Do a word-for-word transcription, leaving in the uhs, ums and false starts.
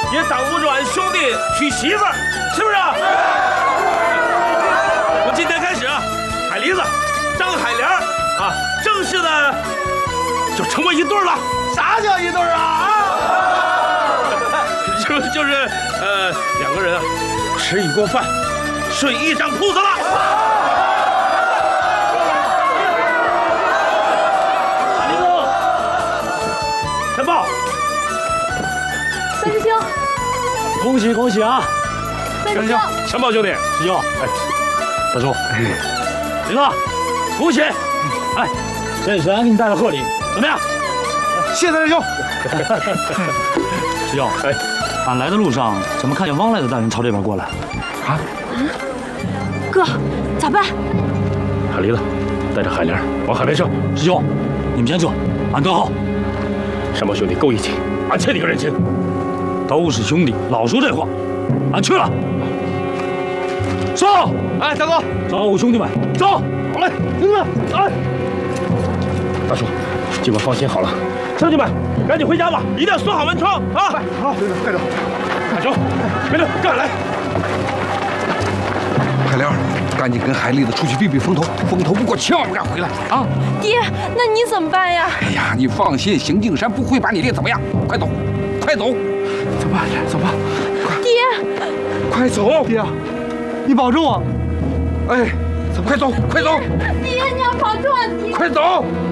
也挡不住俺兄弟娶媳妇儿，是不是啊？从今天开始啊，海梨子、张海莲啊，正式的就成为一对了。 啥叫一对啊？ 就就是呃，两个人啊，吃一锅饭，睡一张铺子了。海梨子，陈豹， 三师兄， 恭喜恭喜啊！ 三师兄， 陈豹兄弟， 师兄，哎，大叔，林子，恭喜！哎，这是俺给你带的贺礼，怎么样？ 谢谢师兄。 师兄，哎，俺来的路上怎么看见汪来的大人朝这边过来？ 啊？ 哥，咋办？ 海梨子，带着海莲往海边上。 师兄，你们先撤，俺跟后。 山豹兄弟够义气，俺欠你个人情。 都是兄弟，老说这话，俺去了。上！ 哎，大哥， 招呼兄弟们，走！ 好嘞，兄弟们，来！大叔，今晚放心好了，兄弟们，赶紧回家吧，一定要锁好门窗啊！ 好，队长，快走。 海兄，别动，跟俺来。 海莲，赶紧跟海丽子出去避避风头，风头不过千万不敢回来啊！ 爹，那你怎么办呀？ 哎呀，你放心，邢敬山不会把你练怎么样。快走，快走， 走吧，走吧， 爹， 快走！ 爹，你保重啊！ 哎，快走，快走， 爹，你要保重啊，爹。 快走！